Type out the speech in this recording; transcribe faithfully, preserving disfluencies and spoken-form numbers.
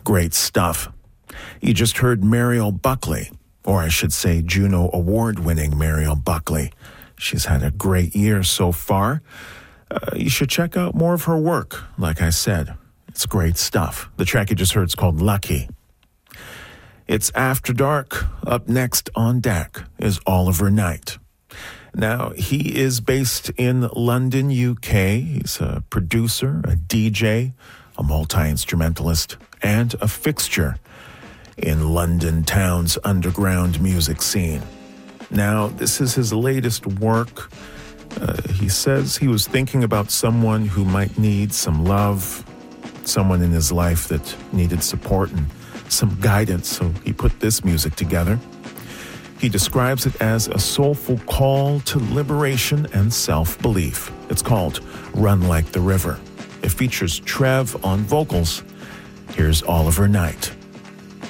Great stuff. You just heard Mariel Buckley, or I should say Juno Award-winning Mariel Buckley. She's had a great year so far. Uh, you should check out more of her work, like I said. It's great stuff. The track you just heard is called Lucky. It's After Dark. Up next on deck is Oliver Knight. Now, he is based in London, U K. He's a producer, a D J, a multi-instrumentalist, and a fixture in London town's underground music scene. Now, this is his latest work. Uh, he says he was thinking about someone who might need some love, someone in his life that needed support and some guidance, so he put this music together. He describes it as a soulful call to liberation and self-belief. It's called Run Like the River. It features Trev on vocals. Here's Oliver Knight.